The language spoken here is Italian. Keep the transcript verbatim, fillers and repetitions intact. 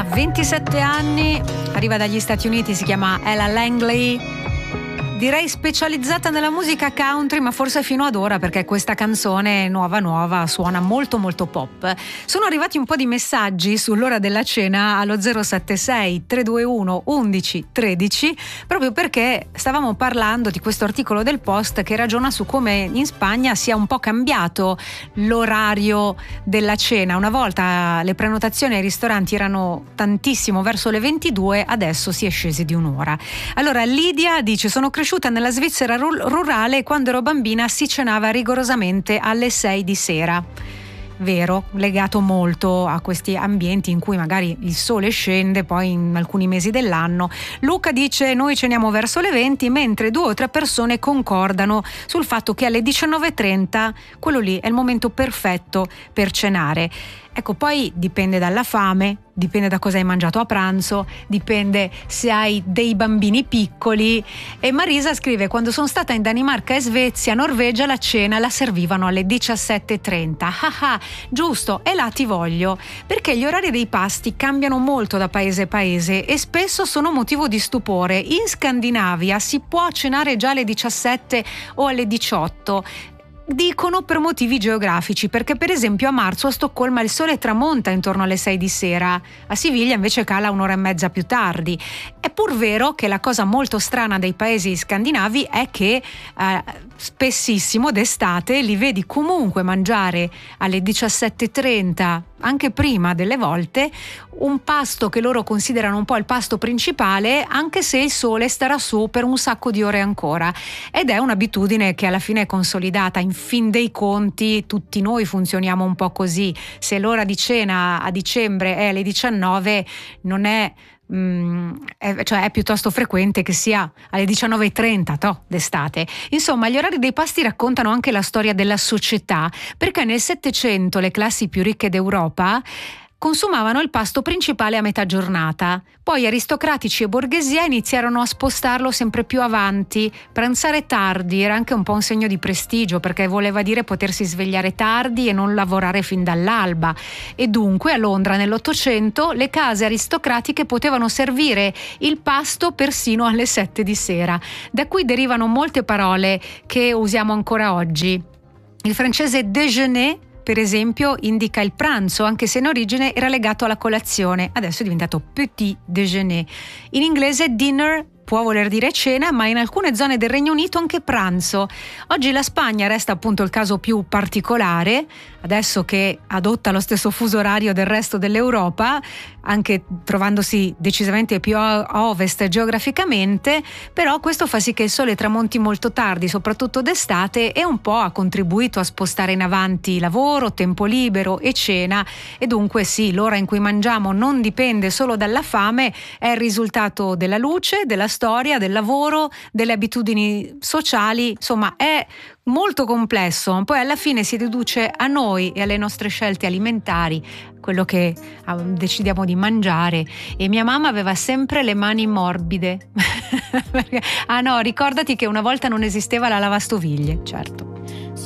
ventisette anni, arriva dagli Stati Uniti, si chiama Ella Langley. Direi specializzata nella musica country, ma forse fino ad ora, perché questa canzone nuova nuova suona molto molto pop. Sono arrivati un po' di messaggi sull'ora della cena allo zero sette sei tre due uno undici tredici, proprio perché stavamo parlando di questo articolo del Post che ragiona su come in Spagna sia un po' cambiato l'orario della cena. Una volta le prenotazioni ai ristoranti erano tantissimo, verso le ventidue, adesso si è scesi di un'ora. Allora Lidia dice: sono cresciuta nella Svizzera rurale e quando ero bambina si cenava rigorosamente alle sei di sera. Vero, legato molto a questi ambienti in cui magari il sole scende poi in alcuni mesi dell'anno. Luca dice: noi ceniamo verso le venti, mentre due o tre persone concordano sul fatto che alle diciannove e trenta quello lì è il momento perfetto per cenare. Ecco, poi dipende dalla fame, dipende da cosa hai mangiato a pranzo, dipende se hai dei bambini piccoli. E Marisa scrive: quando sono stata in Danimarca e Svezia, Norvegia, la cena la servivano alle diciassette e trenta. Ah ah, giusto, e là ti voglio, perché gli orari dei pasti cambiano molto da paese a paese e spesso sono motivo di stupore. In Scandinavia si può cenare già alle diciassette o alle diciotto. Dicono per motivi geografici, perché per esempio a marzo a Stoccolma il sole tramonta intorno alle sei di sera, a Siviglia invece cala un'ora e mezza più tardi. È pur vero che la cosa molto strana dei paesi scandinavi è che eh, spessissimo d'estate li vedi comunque mangiare alle diciassette e trenta, anche prima delle volte, un pasto che loro considerano un po' il pasto principale, anche se il sole starà su per un sacco di ore ancora. Ed è un'abitudine che alla fine è consolidata. In fin dei conti tutti noi funzioniamo un po' così. Se l'ora di cena a dicembre è alle diciannove, non è Mm, è, cioè è piuttosto frequente che sia alle diciannove e trenta toh, d'estate. Insomma, gli orari dei pasti raccontano anche la storia della società, perché nel Settecento le classi più ricche d'Europa consumavano il pasto principale a metà giornata. Poi aristocratici e borghesia iniziarono a spostarlo sempre più avanti. Pranzare tardi era anche un po' un segno di prestigio, perché voleva dire potersi svegliare tardi e non lavorare fin dall'alba. E dunque a Londra nell'Ottocento le case aristocratiche potevano servire il pasto persino alle sette di sera. Da cui derivano molte parole che usiamo ancora oggi. Il francese déjeuner, per esempio, indica il pranzo, anche se in origine era legato alla colazione, adesso è diventato petit déjeuner. In inglese dinner può voler dire cena, ma in alcune zone del Regno Unito anche pranzo. Oggi la Spagna resta appunto il caso più particolare, adesso che adotta lo stesso fuso orario del resto dell'Europa, anche trovandosi decisamente più a ovest geograficamente, però questo fa sì che il sole tramonti molto tardi, soprattutto d'estate, e un po' ha contribuito a spostare in avanti lavoro, tempo libero e cena. E dunque sì, l'ora in cui mangiamo non dipende solo dalla fame, è il risultato della luce, della storia, del lavoro, delle abitudini sociali, insomma è molto complesso. Poi alla fine si riduce a noi e alle nostre scelte alimentari, quello che decidiamo di mangiare. E mia mamma aveva sempre le mani morbide. Ah no, ricordati che una volta non esisteva la lavastoviglie, certo.